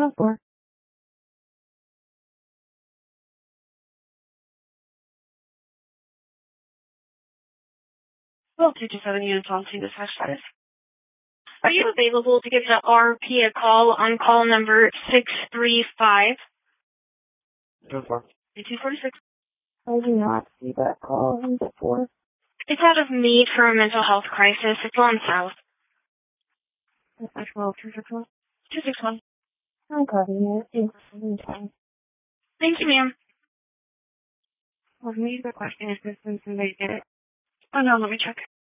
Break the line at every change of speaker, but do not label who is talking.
4.
227 units on scene dispatch status. Are you available to give the RP a call on call number 635? 246.
I do not see that call. Who's it for?
It's out of need for a mental health crisis. It's on south.
Dispatch 261.
261.
I'm copying it. Anytime.
Thank you, ma'am.
Well, maybe the question is this when somebody did it.
Oh no, let me check.